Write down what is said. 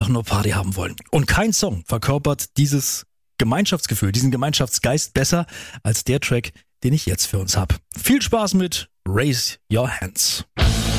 nur Party haben wollen. Und kein Song verkörpert dieses Gemeinschaftsgefühl, diesen Gemeinschaftsgeist besser als der Track, den ich jetzt für uns habe. Viel Spaß mit Raise Your Hands.